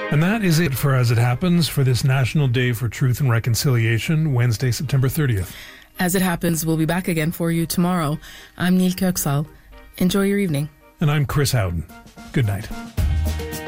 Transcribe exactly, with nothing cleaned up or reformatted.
And that is it for As It Happens for this National Day for Truth and Reconciliation, Wednesday, September thirtieth. As It Happens, we'll be back again for you tomorrow. I'm Neil Köksal. Enjoy your evening. And I'm Chris Howden. Good night.